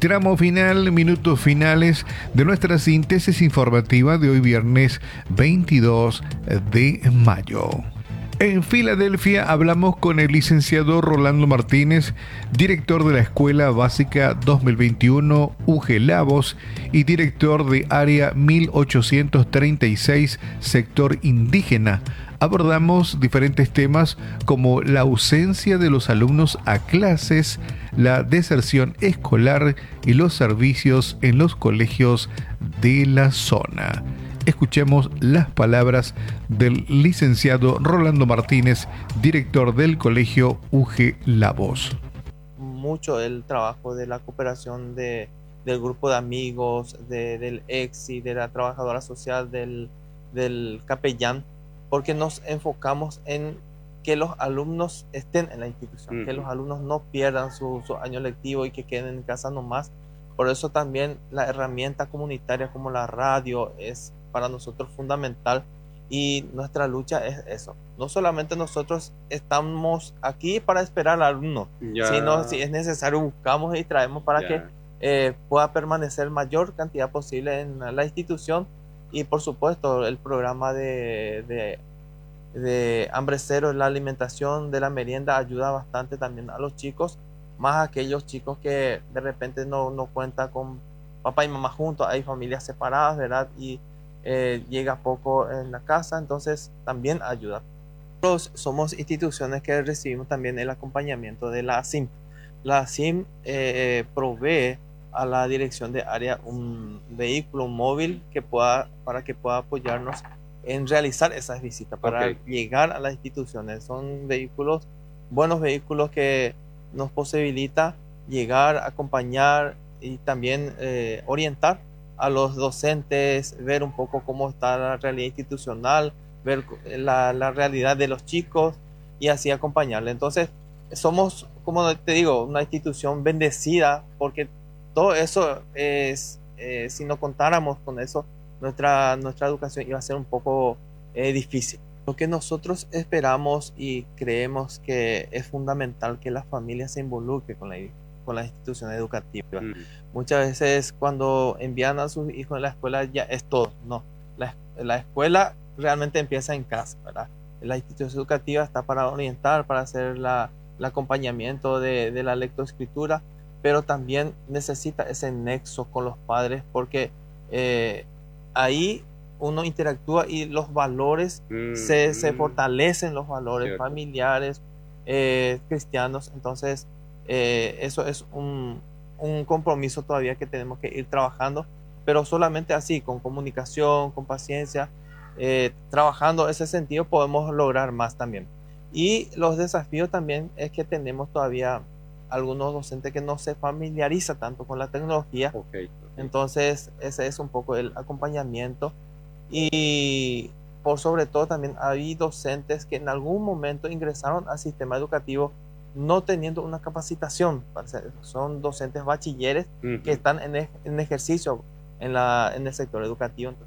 tramo final, minutos finales de nuestra síntesis informativa de hoy viernes 22 de mayo. En Filadelfia hablamos con el licenciado Rolando Martínez, director de la Escuela Básica 2021 UG Lavos y director de Área 1836, sector indígena. Abordamos diferentes temas como la ausencia de los alumnos a clases, la deserción escolar y los servicios en los colegios de la zona. Escuchemos las palabras del licenciado Rolando Martínez, director del colegio UG Lavos. Mucho el trabajo de la cooperación del grupo de amigos, del EXI, de la trabajadora social, del capellán, porque nos enfocamos en que los alumnos estén en la institución, que los alumnos no pierdan su año lectivo y que queden en casa nomás. Por eso también la herramienta comunitaria como la radio es para nosotros fundamental y nuestra lucha es eso. No solamente nosotros estamos aquí para esperar al alumno, sino si es necesario buscamos y traemos para que pueda permanecer mayor cantidad posible en la institución. Y por supuesto el programa de hambre cero, la alimentación de la merienda ayuda bastante también a los chicos, más aquellos chicos que de repente no cuentan con papá y mamá juntos, hay familias separadas, ¿verdad? Y llega poco en la casa, entonces también ayuda. Nosotros somos instituciones que recibimos también el acompañamiento de la ASIM. La ASIM provee a la dirección de área un vehículo móvil para que pueda apoyarnos en realizar esas visitas, para llegar a las instituciones. Son vehículos, buenos vehículos que nos posibilita llegar, acompañar y también orientar a los docentes, ver un poco cómo está la realidad institucional, ver la realidad de los chicos y así acompañarle. Entonces, somos, como te digo, una institución bendecida porque todo eso es, si no contáramos con eso, nuestra educación iba a ser un poco difícil. Lo que nosotros esperamos y creemos que es fundamental que las familias se involucren con las instituciones educativas. Muchas veces cuando envían a sus hijos a la escuela ya es todo. No, la escuela realmente empieza en casa, ¿verdad? La institución educativa está para orientar, para hacer el acompañamiento de la lectoescritura, pero también necesita ese nexo con los padres porque ahí uno interactúa y los valores se fortalecen, los valores familiares, cristianos. Entonces eso es un compromiso todavía que tenemos que ir trabajando, pero solamente así, con comunicación, con paciencia, trabajando ese sentido podemos lograr más también. Y los desafíos también es que tenemos todavía algunos docentes que no se familiarizan tanto con la tecnología. Entonces ese es un poco el acompañamiento. Y por sobre todo también hay docentes que en algún momento ingresaron al sistema educativo no teniendo una capacitación. Son docentes bachilleres que están en ejercicio en el sector educativo.